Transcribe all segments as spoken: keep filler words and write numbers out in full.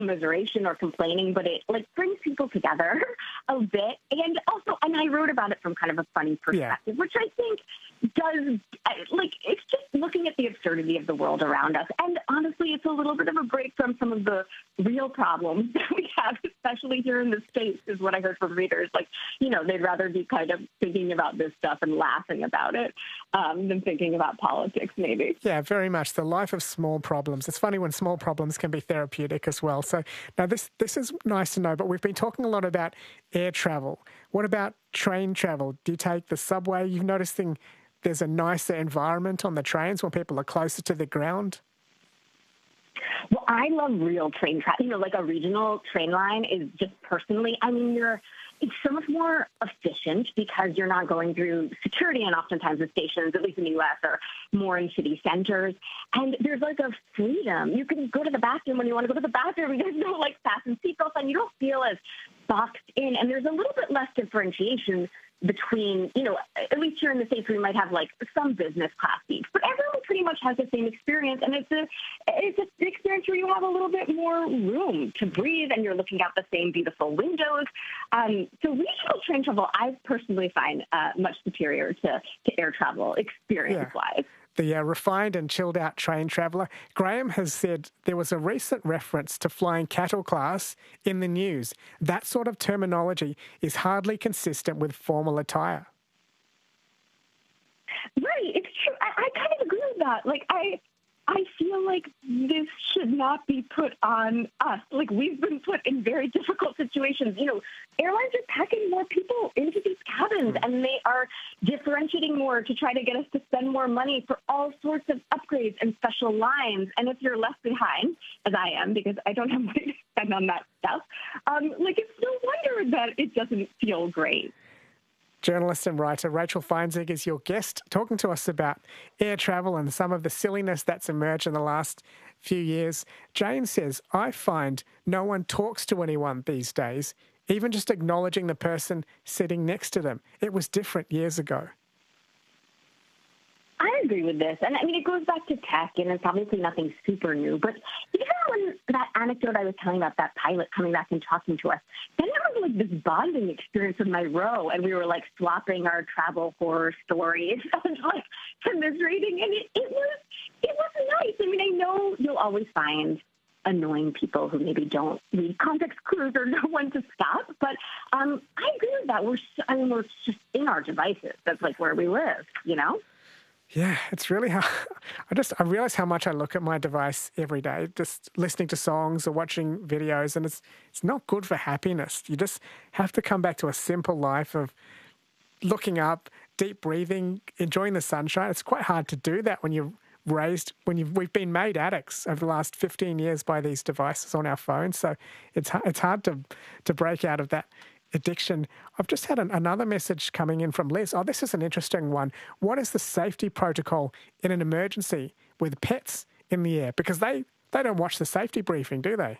commiseration or complaining, but it like brings people together a bit. And also, and I wrote about it from kind of a funny perspective, yeah. which I think does, like, it's just looking at the absurdity of the world around us. And honestly, it's a little bit of a break from some of the real problems that we have, especially here in the States, is what I heard from readers. Like, you know, they'd rather be kind of thinking about this stuff and laughing about it um, than thinking about politics, maybe. Yeah, very much. The life of small problems. It's funny when small problems can be therapeutic as well. So now this, this is nice to know, but we've been talking a lot about air travel. What about train travel? Do you take the subway? You've noticing there's a nicer environment on the trains when people are closer to the ground? Well, I love real train travel. You know, like a regional train line is just personally, I mean, you're, it's so much more efficient because you're not going through security, and oftentimes the stations, at least in the U S, are more in city centers. And there's like a freedom. You can go to the bathroom when you want to go to the bathroom. There's no like fasten seatbelts on. You don't feel as boxed in. And there's a little bit less differentiation between, you know, at least here in the States, we might have like some business class seats, but everyone pretty much has the same experience. And it's a, it's an experience where you have a little bit more room to breathe and you're looking out the same beautiful windows. Um, so regional train travel, I personally find uh, much superior to, to air travel experience-wise. Yeah. The uh, refined and chilled-out train traveller, Graham has said there was a recent reference to flying cattle class in the news. That sort of terminology is hardly consistent with formal attire. Right, it's true. I, I kind of agree with that. Like, I... I feel like this should not be put on us. Like, we've been put in very difficult situations. You know, airlines are packing more people into these cabins, and they are differentiating more to try to get us to spend more money for all sorts of upgrades and special lines. And if you're left behind, as I am, because I don't have money to spend on that stuff, um, like, it's no wonder that it doesn't feel great. Journalist and writer Rachel Feinzig is your guest, talking to us about air travel and some of the silliness that's emerged in the last few years. Jane says, I find no one talks to anyone these days, even just acknowledging the person sitting next to them. It was different years ago. I agree with this. And I mean, it goes back to tech, and it's obviously nothing super new. But even when that anecdote I was telling about, that pilot coming back and talking to us, then there was like this bonding experience with my row, and we were like swapping our travel horror stories and like commiserating. And it, it was it was nice. I mean, I know you'll always find annoying people who maybe don't read context clues or know when to stop. But um, I agree with that. We're, I mean, we're just in our devices. That's like where we live, you know? Yeah, it's really hard. I just, I realize how much I look at my device every day, just listening to songs or watching videos, and it's it's not good for happiness. You just have to come back to a simple life of looking up, deep breathing, enjoying the sunshine. It's quite hard to do that when you're raised, when you've, we've been made addicts over the last fifteen years by these devices on our phones. So it's, it's hard to, to break out of that addiction. I've just had an, another message coming in from Liz. Oh, this is an interesting one. What is the safety protocol in an emergency with pets in the air? Because they, they don't watch the safety briefing, do they?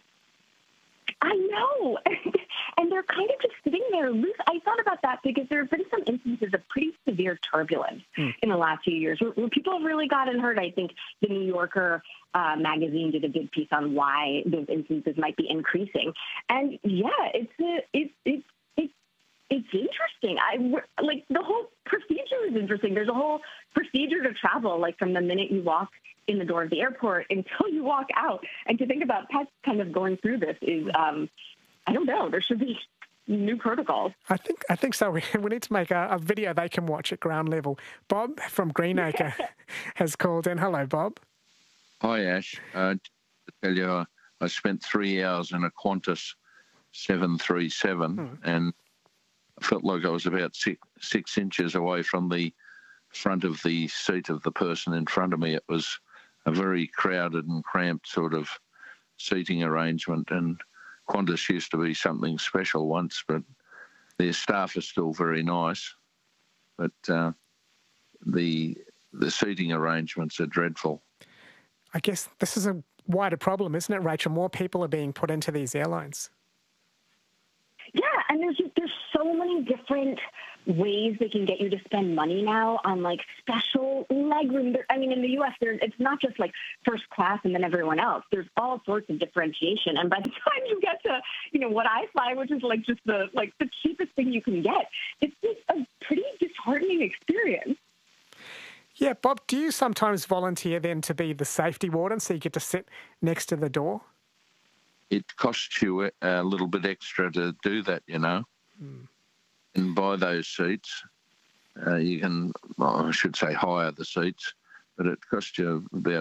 I know. And they're kind of just sitting there loose. I thought about that because there have been some instances of pretty severe turbulence mm. in the last few years where, where people have really gotten hurt. I think the New Yorker uh, magazine did a good piece on why those instances might be increasing. And yeah, it's a, it's it's it's it's interesting. I like the whole procedure is interesting. There's a whole procedure to travel, like from the minute you walk in the door of the airport until you walk out. And to think about pets kind of going through this is, um, I don't know, there should be new protocols. I think I think so. We, we need to make a, a video they can watch at ground level. Bob from Greenacre has called in. Hello, Bob. Hi, Ash. Uh, to tell you, I, I spent three hours in a Qantas seven thirty-seven hmm. and I felt like I was about six, six inches away from the front of the seat of the person in front of me. It was a very crowded and cramped sort of seating arrangement, and Qantas used to be something special once, but their staff is still very nice. But uh, the the seating arrangements are dreadful. I guess this is a wider problem, isn't it, Rachel? More people are being put into these airlines. Yeah, and there's there's so many different ways they can get you to spend money now on like special legroom. There, I mean, in the U S, there's, it's not just like first class and then everyone else. There's all sorts of differentiation. And by the time you get to, you know, what I fly, which is like just the like the cheapest thing you can get, it's just a pretty disheartening experience. Yeah, Bob, do you sometimes volunteer then to be the safety warden so you get to sit next to the door? It costs you a little bit extra to do that, you know. Mm. And buy those seats. Uh, you can, well, I should say hire the seats, but it costs you about